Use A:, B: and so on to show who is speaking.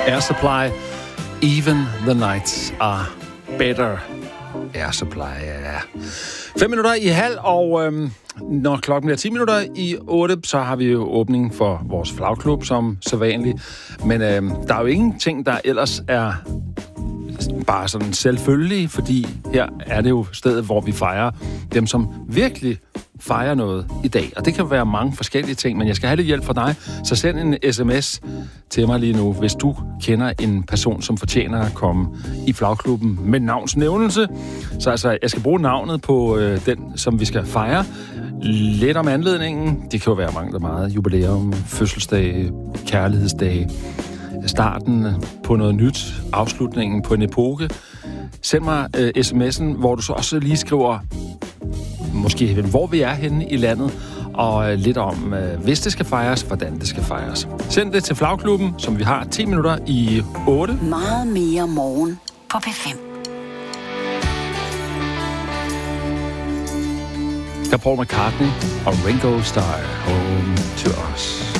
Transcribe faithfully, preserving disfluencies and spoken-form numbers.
A: Air Supply. Even the nights are better. Air Supply, ja. Fem minutter i halv, og øhm, når klokken bliver ti minutter i otte, så har vi jo åbning for vores flagklub, som sædvanligt. Men øhm, der er jo ingenting, der ellers er bare sådan selvfølgelig, fordi her er det jo stedet, hvor vi fejrer dem, som virkelig fejrer noget i dag. Og det kan være mange forskellige ting, men jeg skal have lidt hjælp fra dig. Så send en sms til mig lige nu, hvis du kender en person, som fortjener at komme i flagklubben med navnsnævnelse. Så altså, jeg skal bruge navnet på øh, den, som vi skal fejre. Lidt om anledningen. Det kan jo være mange, der meget. Jubilæum, fødselsdag, kærlighedsdag, starten på noget nyt, afslutningen på en epoke. Send mig øh, sms'en, hvor du så også lige skriver måske hvor vi er henne i landet, og øh, lidt om, øh, hvis det skal fejres, hvordan det skal fejres. Send det til flagklubben, som vi har ti minutter i otte.
B: Meget mere morgen på P fem.
A: Der er Paul McCartney og Ringo Starr, Home to Us.